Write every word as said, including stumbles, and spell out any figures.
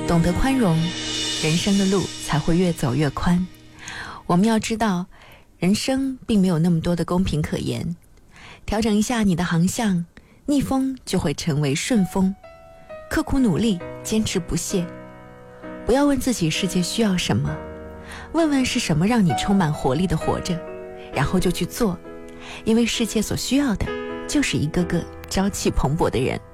懂得宽容，人生的路才会越走越宽。我们要知道，人生并没有那么多的公平可言，调整一下你的航向，逆风就会成为顺风。刻苦努力，坚持不懈。不要问自己世界需要什么，问问是什么让你充满活力的活着，然后就去做，因为世界所需要的就是一个个朝气蓬勃的人。